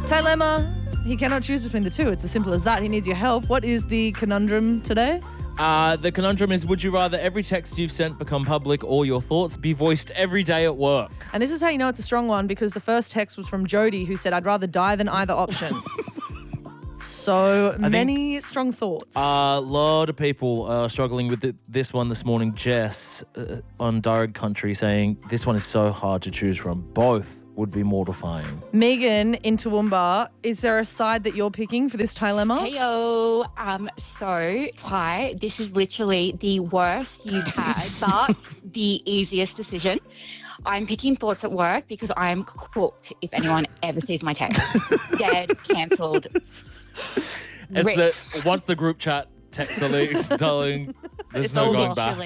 Dilemma. He cannot choose between the two. It's as simple as that. He needs your help. What is the conundrum today? The conundrum is, would you rather every text you've sent become public or your thoughts be voiced every day at work? And this is how you know it's a strong one, because the first text was from Jody, who said, I'd rather die than either option. So many strong thoughts. A lot of people are struggling with this one this morning. Jess on Direct Country saying this one is so hard to choose from. Both would be mortifying. Megan in Toowoomba, is there a side that you're picking for this dilemma? Heyo. So, hi, this is literally the worst you've had, but the easiest decision. I'm picking thoughts at work because I'm cooked if anyone ever sees my text. Dead, cancelled. Once the group chat text leaks, darling, there's no going back.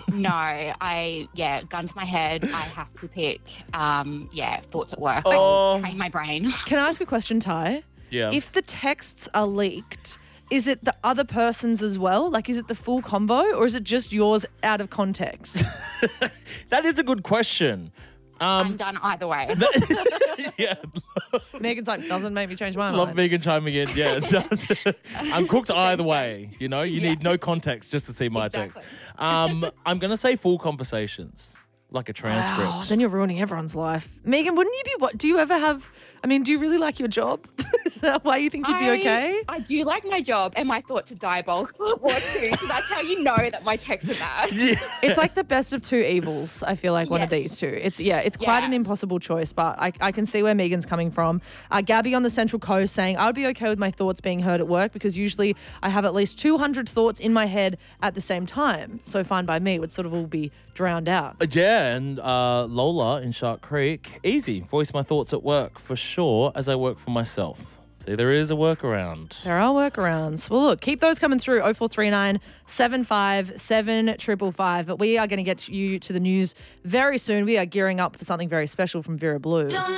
Gun to my head. I have to pick, thoughts at work. Oh. Train my brain. Can I ask a question, Ty? Yeah. If the texts are leaked, is it the other person's as well? Like, is it the full combo, or is it just yours out of context? That is a good question. I'm done either way. Yeah. Megan's like, doesn't make me change my mind. Love Megan chiming in. Yeah. I'm cooked either way. You know, you need no context just to see my text. I'm going to say full conversations, like a transcript. Wow, then you're ruining everyone's life. Megan, wouldn't you be, do you ever have, do you really like your job? Is that why you think you'd be okay? I do like my job, and my thoughts are diabolical at work too, so that's how you know that my texts are bad. Yeah. It's like the best of two evils, I feel like, one of these two. It's quite an impossible choice, but I can see where Megan's coming from. Gabby on the Central Coast saying, I would be okay with my thoughts being heard at work because usually I have at least 200 thoughts in my head at the same time. So fine by me, would sort of all be drowned out. Yeah, and Lola in Shark Creek, easy. Voice my thoughts at work for sure as I work for myself. See, there is a workaround. There are workarounds. Well, look, keep those coming through, 0439 757 555. But we are going to get you to the news very soon. We are gearing up for something very special from Vera Blue.